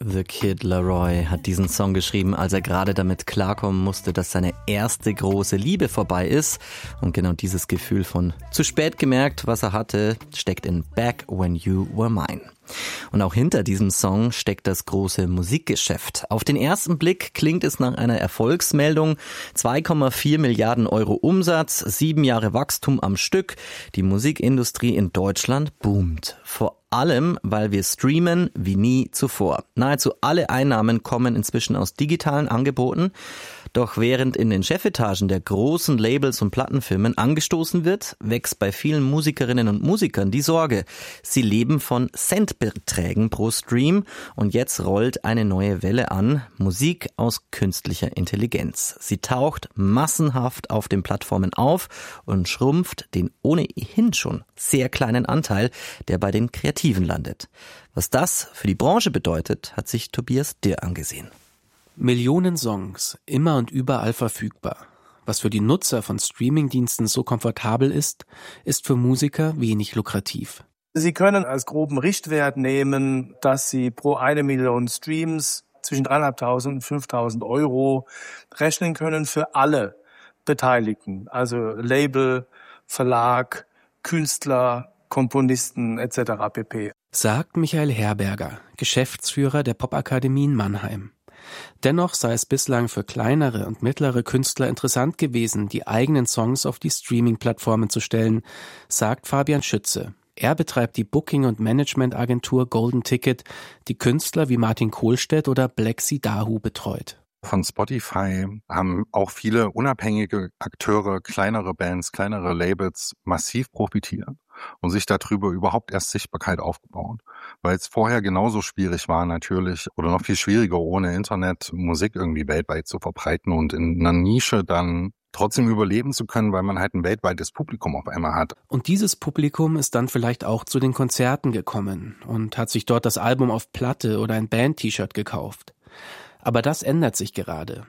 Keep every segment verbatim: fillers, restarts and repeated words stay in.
The Kid Laroi hat diesen Song geschrieben, als er gerade damit klarkommen musste, dass seine erste große Liebe vorbei ist. Und genau dieses Gefühl von zu spät gemerkt, was er hatte, steckt in Back When You Were Mine. Und auch hinter diesem Song steckt das große Musikgeschäft. Auf den ersten Blick klingt es nach einer Erfolgsmeldung. zwei Komma vier Milliarden Euro Umsatz, sieben Jahre Wachstum am Stück. Die Musikindustrie in Deutschland boomt. Vor allem, weil wir streamen wie nie zuvor. Nahezu alle Einnahmen kommen inzwischen aus digitalen Angeboten. Doch während in den Chefetagen der großen Labels und Plattenfirmen angestoßen wird, wächst bei vielen Musikerinnen und Musikern die Sorge. Sie leben von Centbeträgen pro Stream und jetzt rollt eine neue Welle an. Musik aus künstlicher Intelligenz. Sie taucht massenhaft auf den Plattformen auf und schrumpft den ohnehin schon sehr kleinen Anteil, der bei den Kreativen landet. Was das für die Branche bedeutet, hat sich Tobias Dirr angesehen. Millionen Songs, immer und überall verfügbar. Was für die Nutzer von Streamingdiensten so komfortabel ist, ist für Musiker wenig lukrativ. Sie können als groben Richtwert nehmen, dass Sie pro eine Million Streams zwischen dreitausendfünfhundert und fünftausend Euro rechnen können für alle Beteiligten, also Label, Verlag, Künstler, Komponisten et cetera pp. Sagt Michael Herberger, Geschäftsführer der Popakademie in Mannheim. Dennoch sei es bislang für kleinere und mittlere Künstler interessant gewesen, die eigenen Songs auf die Streaming-Plattformen zu stellen, sagt Fabian Schütze. Er betreibt die Booking- und Management-Agentur Golden Ticket, die Künstler wie Martin Kohlstedt oder Blexi Dahu betreut. Von Spotify haben auch viele unabhängige Akteure, kleinere Bands, kleinere Labels massiv profitiert und sich darüber überhaupt erst Sichtbarkeit aufgebaut. Weil es vorher genauso schwierig war natürlich oder noch viel schwieriger ohne Internet Musik irgendwie weltweit zu verbreiten und in einer Nische dann trotzdem überleben zu können, weil man halt ein weltweites Publikum auf einmal hat. Und dieses Publikum ist dann vielleicht auch zu den Konzerten gekommen und hat sich dort das Album auf Platte oder ein Band-T-Shirt gekauft. Aber das ändert sich gerade.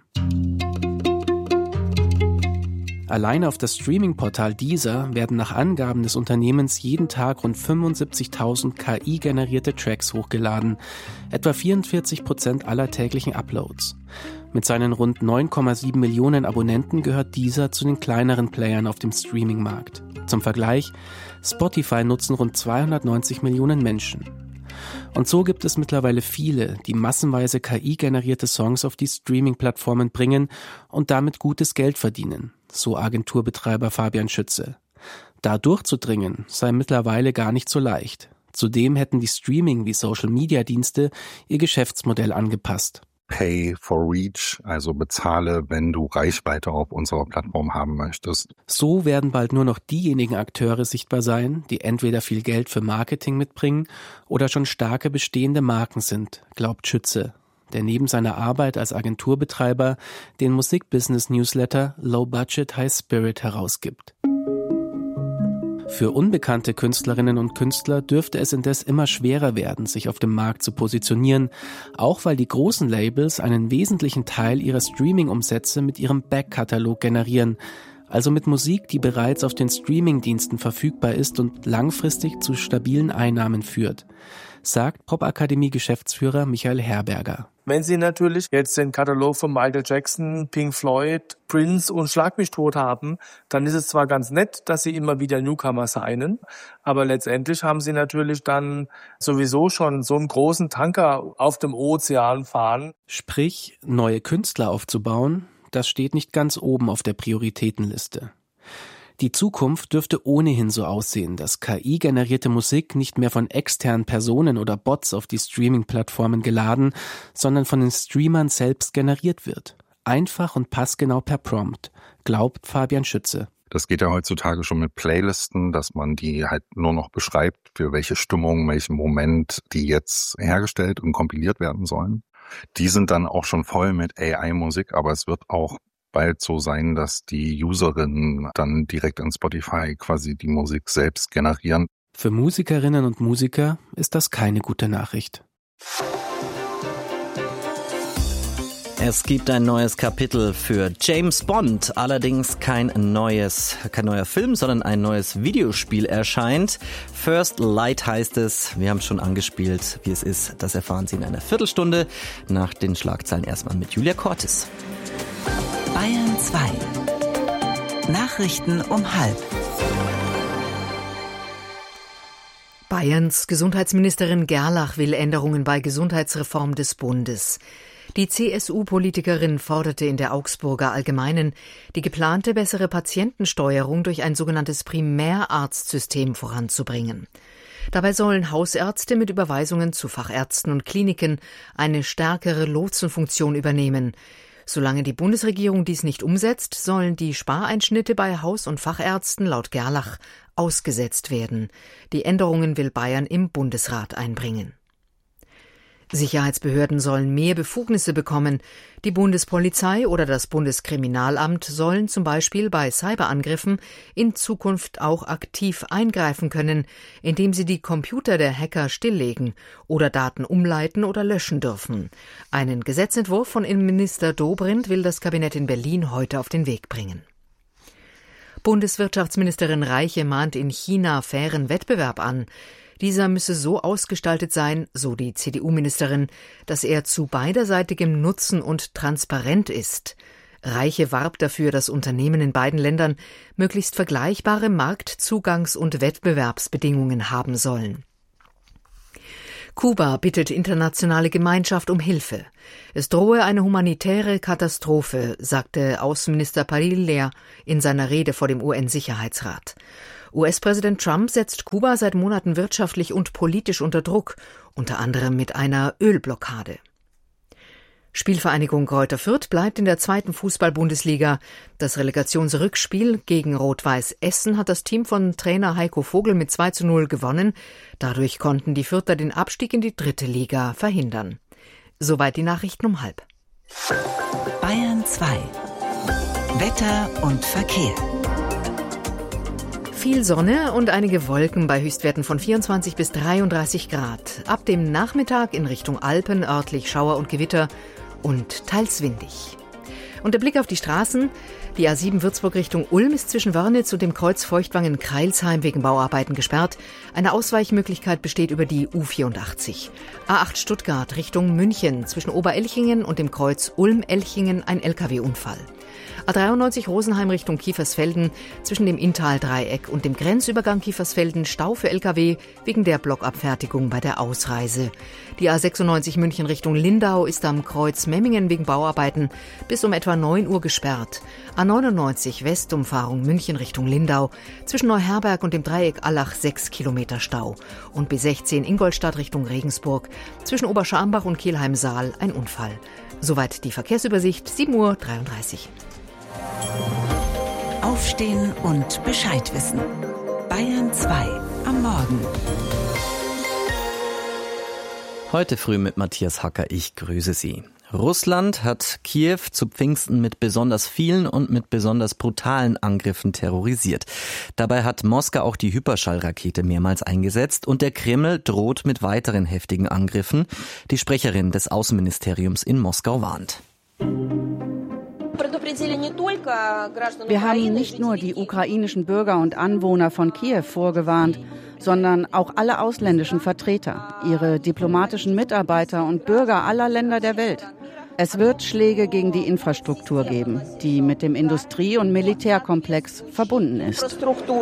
Alleine auf das Streaming-Portal Deezer werden nach Angaben des Unternehmens jeden Tag rund fünfundsiebzigtausend K I-generierte Tracks hochgeladen, etwa vierundvierzig Prozent aller täglichen Uploads. Mit seinen rund neun Komma sieben Millionen Abonnenten gehört Deezer zu den kleineren Playern auf dem Streaming-Markt. Zum Vergleich, Spotify nutzen rund zweihundertneunzig Millionen Menschen. Und so gibt es mittlerweile viele, die massenweise K I-generierte Songs auf die Streaming-Plattformen bringen und damit gutes Geld verdienen, so Agenturbetreiber Fabian Schütze. Da durchzudringen sei mittlerweile gar nicht so leicht. Zudem hätten die Streaming- wie Social-Media-Dienste ihr Geschäftsmodell angepasst. Pay for Reach, also bezahle, wenn du Reichweite auf unserer Plattform haben möchtest. So werden bald nur noch diejenigen Akteure sichtbar sein, die entweder viel Geld für Marketing mitbringen oder schon starke bestehende Marken sind, glaubt Schütze, der neben seiner Arbeit als Agenturbetreiber den Musikbusiness-Newsletter Low Budget High Spirit herausgibt. Für unbekannte Künstlerinnen und Künstler dürfte es indes immer schwerer werden, sich auf dem Markt zu positionieren, auch weil die großen Labels einen wesentlichen Teil ihrer Streaming-Umsätze mit ihrem Backkatalog generieren, also mit Musik, die bereits auf den Streaming-Diensten verfügbar ist und langfristig zu stabilen Einnahmen führt, sagt Popakademie-Geschäftsführer Michael Herberger. Wenn Sie natürlich jetzt den Katalog von Michael Jackson, Pink Floyd, Prince und Schlag mich tot haben, dann ist es zwar ganz nett, dass Sie immer wieder Newcomer signen, aber letztendlich haben Sie natürlich dann sowieso schon so einen großen Tanker auf dem Ozean fahren. Sprich, neue Künstler aufzubauen, das steht nicht ganz oben auf der Prioritätenliste. Die Zukunft dürfte ohnehin so aussehen, dass K I-generierte Musik nicht mehr von externen Personen oder Bots auf die Streaming-Plattformen geladen, sondern von den Streamern selbst generiert wird. Einfach und passgenau per Prompt, glaubt Fabian Schütze. Das geht ja heutzutage schon mit Playlisten, dass man die halt nur noch beschreibt, für welche Stimmung, welchen Moment die jetzt hergestellt und kompiliert werden sollen. Die sind dann auch schon voll mit A I-Musik, aber es wird auch bald so sein, dass die Userinnen dann direkt in Spotify quasi die Musik selbst generieren. Für Musikerinnen und Musiker ist das keine gute Nachricht. Es gibt ein neues Kapitel für James Bond, allerdings kein neues, kein neuer Film, sondern ein neues Videospiel erscheint. First Light heißt es. Wir haben schon angespielt, wie es ist. Das erfahren Sie in einer Viertelstunde nach den Schlagzeilen erstmal mit Julia Cortes. Bayern zwei. Nachrichten um halb. Bayerns Gesundheitsministerin Gerlach will Änderungen bei Gesundheitsreform des Bundes. Die C S U-Politikerin forderte in der Augsburger Allgemeinen, die geplante bessere Patientensteuerung durch ein sogenanntes Primärarztsystem voranzubringen. Dabei sollen Hausärzte mit Überweisungen zu Fachärzten und Kliniken eine stärkere Lotsenfunktion übernehmen. Solange die Bundesregierung dies nicht umsetzt, sollen die Spareinschnitte bei Haus- und Fachärzten laut Gerlach ausgesetzt werden. Die Änderungen will Bayern im Bundesrat einbringen. Sicherheitsbehörden sollen mehr Befugnisse bekommen. Die Bundespolizei oder das Bundeskriminalamt sollen zum Beispiel bei Cyberangriffen in Zukunft auch aktiv eingreifen können, indem sie die Computer der Hacker stilllegen oder Daten umleiten oder löschen dürfen. Einen Gesetzentwurf von Innenminister Dobrindt will das Kabinett in Berlin heute auf den Weg bringen. Bundeswirtschaftsministerin Reiche mahnt in China fairen Wettbewerb an. Dieser müsse so ausgestaltet sein, so die C D U-Ministerin, dass er zu beiderseitigem Nutzen und transparent ist. Reiche warb dafür, dass Unternehmen in beiden Ländern möglichst vergleichbare Marktzugangs- und Wettbewerbsbedingungen haben sollen. Kuba bittet internationale Gemeinschaft um Hilfe. Es drohe eine humanitäre Katastrophe, sagte Außenminister Padilla in seiner Rede vor dem U N-Sicherheitsrat. U S-Präsident Trump setzt Kuba seit Monaten wirtschaftlich und politisch unter Druck, unter anderem mit einer Ölblockade. Spielvereinigung Greuther Fürth bleibt in der zweiten Fußball-Bundesliga. Das Relegationsrückspiel gegen Rot-Weiß Essen hat das Team von Trainer Heiko Vogel mit zwei zu null gewonnen. Dadurch konnten die Fürther den Abstieg in die dritte Liga verhindern. Soweit die Nachrichten um halb. Bayern zwei. Wetter und Verkehr. Viel Sonne und einige Wolken bei Höchstwerten von vierundzwanzig bis dreiunddreißig Grad. Ab dem Nachmittag in Richtung Alpen örtlich Schauer und Gewitter und teils windig. Und der Blick auf die Straßen. Die A sieben Würzburg Richtung Ulm ist zwischen Wörnitz und dem Kreuz Feuchtwangen-Kreilsheim wegen Bauarbeiten gesperrt. Eine Ausweichmöglichkeit besteht über die U vierundachtzig. A acht Stuttgart Richtung München zwischen Oberelchingen und dem Kreuz Ulm-Elchingen ein L K W-Unfall. A dreiundneunzig Rosenheim Richtung Kiefersfelden zwischen dem Inntal-Dreieck und dem Grenzübergang Kiefersfelden Stau für L K W wegen der Blockabfertigung bei der Ausreise. Die A sechsundneunzig München Richtung Lindau ist am Kreuz Memmingen wegen Bauarbeiten bis um etwa neun Uhr gesperrt. A neunundneunzig Westumfahrung München Richtung Lindau zwischen Neuherberg und dem Dreieck Allach sechs Kilometer Stau. Und B sechzehn Ingolstadt Richtung Regensburg zwischen Oberscharmbach und Kelheim-Saal ein Unfall. Soweit die Verkehrsübersicht, sieben Uhr dreiunddreißig. Aufstehen und Bescheid wissen. Bayern zwei am Morgen. Heute früh mit Matthias Hacker, ich grüße Sie. Russland hat Kiew zu Pfingsten mit besonders vielen und mit besonders brutalen Angriffen terrorisiert. Dabei hat Moskau auch die Hyperschallrakete mehrmals eingesetzt und der Kreml droht mit weiteren heftigen Angriffen. Die Sprecherin des Außenministeriums in Moskau warnt. Wir haben nicht nur die ukrainischen Bürger und Anwohner von Kiew vorgewarnt, sondern auch alle ausländischen Vertreter, ihre diplomatischen Mitarbeiter und Bürger aller Länder der Welt. Es wird Schläge gegen die Infrastruktur geben, die mit dem Industrie- und Militärkomplex verbunden ist.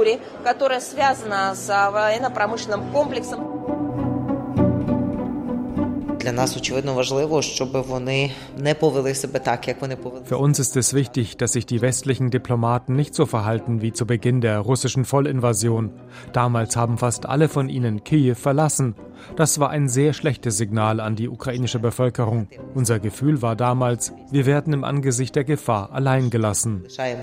Für uns ist es wichtig, dass sich die westlichen Diplomaten nicht so verhalten wie zu Beginn der russischen Vollinvasion. Damals haben fast alle von ihnen Kiew verlassen. Das war ein sehr schlechtes Signal an die ukrainische Bevölkerung. Unser Gefühl war damals, wir werden im Angesicht der Gefahr allein gelassen.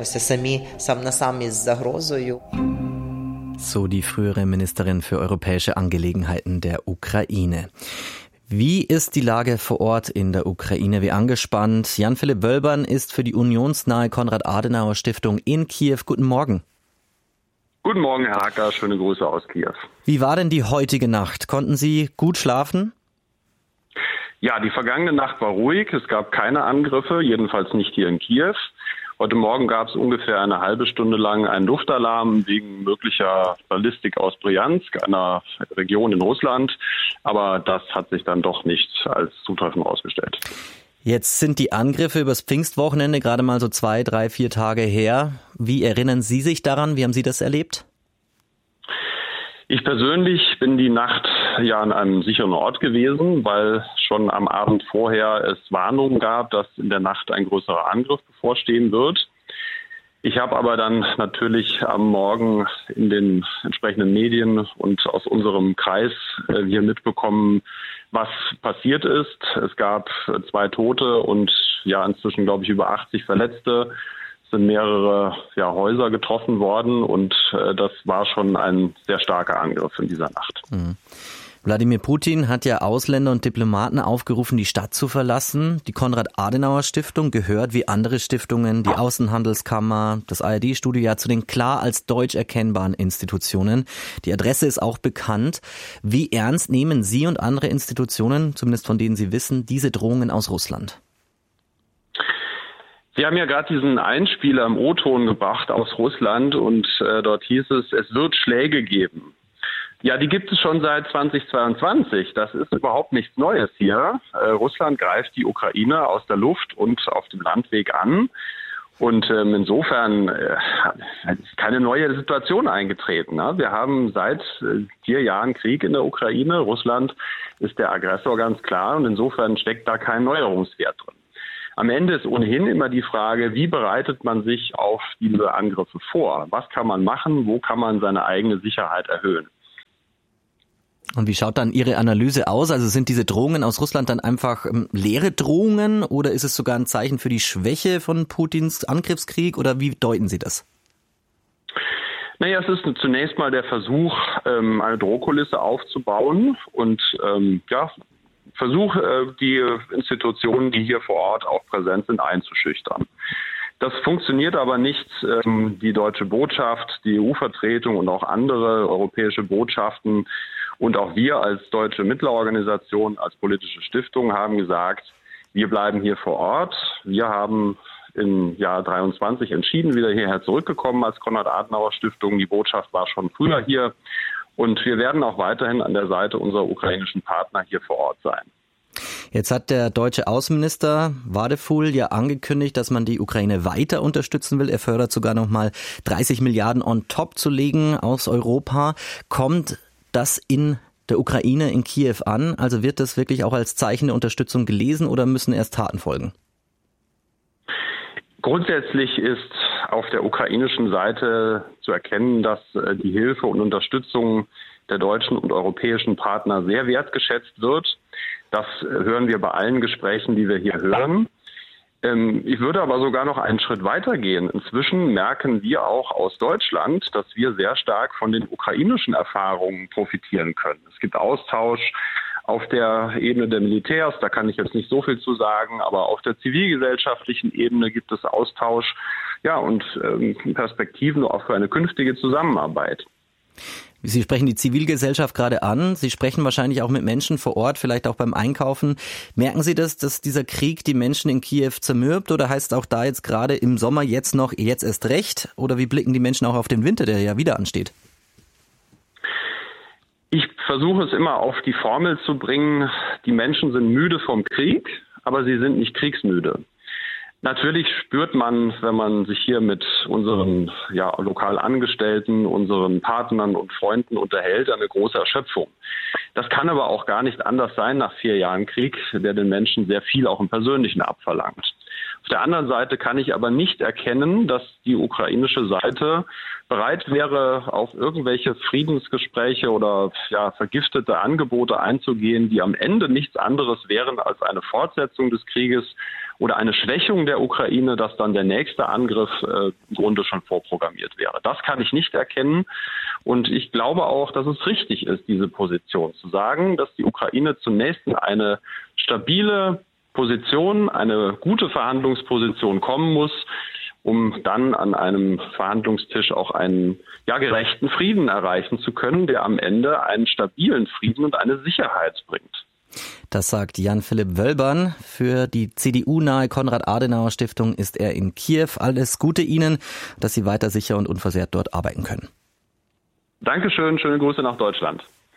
So die frühere Ministerin für europäische Angelegenheiten der Ukraine. Wie ist die Lage vor Ort in der Ukraine? Wie angespannt? Jan-Philipp Wölbern ist für die unionsnahe Konrad-Adenauer-Stiftung in Kiew. Guten Morgen. Guten Morgen, Herr Hacker. Schöne Grüße aus Kiew. Wie war denn die heutige Nacht? Konnten Sie gut schlafen? Ja, die vergangene Nacht war ruhig. Es gab keine Angriffe, jedenfalls nicht hier in Kiew. Heute Morgen gab es ungefähr eine halbe Stunde lang einen Luftalarm wegen möglicher Ballistik aus Bryansk, einer Region in Russland. Aber das hat sich dann doch nicht als zutreffend herausgestellt. Jetzt sind die Angriffe übers Pfingstwochenende gerade mal so zwei, drei, vier Tage her. Wie erinnern Sie sich daran? Wie haben Sie das erlebt? Ich persönlich bin die Nacht ja an einem sicheren Ort gewesen, weil schon am Abend vorher es Warnungen gab, dass in der Nacht ein größerer Angriff bevorstehen wird. Ich habe aber dann natürlich am Morgen in den entsprechenden Medien und aus unserem Kreis äh, hier mitbekommen, was passiert ist. Es gab zwei Tote und ja inzwischen, glaube ich, über achtzig Verletzte. Es sind mehrere ja, Häuser getroffen worden und äh, das war schon ein sehr starker Angriff in dieser Nacht. Mhm. Wladimir Putin hat ja Ausländer und Diplomaten aufgerufen, die Stadt zu verlassen. Die Konrad-Adenauer-Stiftung gehört wie andere Stiftungen, die Außenhandelskammer, das A R D-Studio ja zu den klar als deutsch erkennbaren Institutionen. Die Adresse ist auch bekannt. Wie ernst nehmen Sie und andere Institutionen, zumindest von denen Sie wissen, diese Drohungen aus Russland? Sie haben ja gerade diesen Einspieler im O-Ton gebracht aus Russland und äh, dort hieß es, es wird Schläge geben. Ja, die gibt es schon seit zweitausendzweiundzwanzig. Das ist überhaupt nichts Neues hier. Äh, Russland greift die Ukraine aus der Luft und auf dem Landweg an. Und ähm, insofern äh, ist keine neue Situation eingetreten. Ne? Wir haben seit äh, vier Jahren Krieg in der Ukraine. Russland ist der Aggressor, ganz klar. Und insofern steckt da kein Neuerungswert drin. Am Ende ist ohnehin immer die Frage, wie bereitet man sich auf diese Angriffe vor? Was kann man machen? Wo kann man seine eigene Sicherheit erhöhen? Und wie schaut dann Ihre Analyse aus? Also sind diese Drohungen aus Russland dann einfach ähm, leere Drohungen oder ist es sogar ein Zeichen für die Schwäche von Putins Angriffskrieg oder wie deuten Sie das? Naja, es ist zunächst mal der Versuch, ähm, eine Drohkulisse aufzubauen und ähm, ja, Versuch, äh, die Institutionen, die hier vor Ort auch präsent sind, einzuschüchtern. Das funktioniert aber nicht. Ähm, die deutsche Botschaft, die E U-Vertretung und auch andere europäische Botschaften und auch wir als deutsche Mittlerorganisation, als politische Stiftung haben gesagt, wir bleiben hier vor Ort. Wir haben im Jahr dreiundzwanzig entschieden, wieder hierher zurückgekommen als Konrad-Adenauer-Stiftung. Die Botschaft war schon früher hier. Und wir werden auch weiterhin an der Seite unserer ukrainischen Partner hier vor Ort sein. Jetzt hat der deutsche Außenminister Wadefull ja angekündigt, dass man die Ukraine weiter unterstützen will. Er fördert sogar nochmal dreißig Milliarden on top zu legen aus Europa. Kommt das in der Ukraine, in Kiew an? Also wird das wirklich auch als Zeichen der Unterstützung gelesen oder müssen erst Taten folgen? Grundsätzlich ist auf der ukrainischen Seite zu erkennen, dass die Hilfe und Unterstützung der deutschen und europäischen Partner sehr wertgeschätzt wird. Das hören wir bei allen Gesprächen, die wir hier hören. Ich würde aber sogar noch einen Schritt weiter gehen. Inzwischen merken wir auch aus Deutschland, dass wir sehr stark von den ukrainischen Erfahrungen profitieren können. Es gibt Austausch auf der Ebene der Militärs, da kann ich jetzt nicht so viel zu sagen, aber auf der zivilgesellschaftlichen Ebene gibt es Austausch, ja, und ähm, Perspektiven auch für eine künftige Zusammenarbeit. Sie sprechen die Zivilgesellschaft gerade an. Sie sprechen wahrscheinlich auch mit Menschen vor Ort, vielleicht auch beim Einkaufen. Merken Sie das, dass dieser Krieg die Menschen in Kiew zermürbt? Oder heißt auch da jetzt gerade im Sommer jetzt noch, jetzt erst recht? Oder wie blicken die Menschen auch auf den Winter, der ja wieder ansteht? Ich versuche es immer auf die Formel zu bringen, die Menschen sind müde vom Krieg, aber sie sind nicht kriegsmüde. Natürlich spürt man, wenn man sich hier mit unseren ja, lokal Angestellten, unseren Partnern und Freunden unterhält, eine große Erschöpfung. Das kann aber auch gar nicht anders sein nach vier Jahren Krieg, der den Menschen sehr viel auch im Persönlichen abverlangt. Auf der anderen Seite kann ich aber nicht erkennen, dass die ukrainische Seite bereit wäre, auf irgendwelche Friedensgespräche oder ja, vergiftete Angebote einzugehen, die am Ende nichts anderes wären als eine Fortsetzung des Krieges oder eine Schwächung der Ukraine, dass dann der nächste Angriff äh, im Grunde schon vorprogrammiert wäre. Das kann ich nicht erkennen. Und ich glaube auch, dass es richtig ist, diese Position zu sagen, dass die Ukraine zunächst in eine stabile Position, eine gute Verhandlungsposition kommen muss, um dann an einem Verhandlungstisch auch einen ja, gerechten Frieden erreichen zu können, der am Ende einen stabilen Frieden und eine Sicherheit bringt. Das sagt Jan-Philipp Wölbern. Für die C D U-nahe Konrad-Adenauer-Stiftung ist er in Kiew. Alles Gute Ihnen, dass Sie weiter sicher und unversehrt dort arbeiten können. Dankeschön, schöne Grüße nach Deutschland.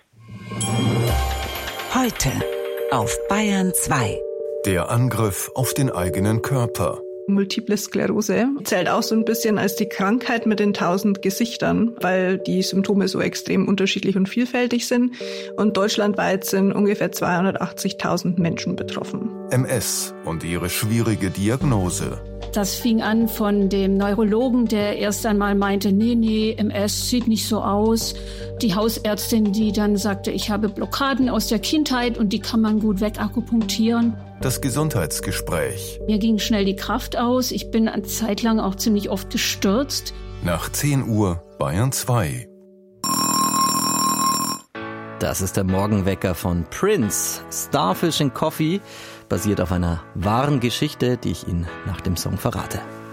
Heute auf Bayern zwei. Der Angriff auf den eigenen Körper. Multiple Sklerose zählt auch so ein bisschen als die Krankheit mit den tausend Gesichtern, weil die Symptome so extrem unterschiedlich und vielfältig sind. Und deutschlandweit sind ungefähr zweihundertachtzigtausend Menschen betroffen. M S und ihre schwierige Diagnose. Das fing an von dem Neurologen, der erst einmal meinte, nee, nee, M S sieht nicht so aus. Die Hausärztin, die dann sagte, ich habe Blockaden aus der Kindheit und die kann man gut wegakupunktieren. Das Gesundheitsgespräch. Mir ging schnell die Kraft aus. Ich bin eine Zeit lang auch ziemlich oft gestürzt. Nach zehn Uhr Bayern zwei. Das ist der Morgenwecker von Prince. Starfish and Coffee basiert auf einer wahren Geschichte, die ich Ihnen nach dem Song verrate.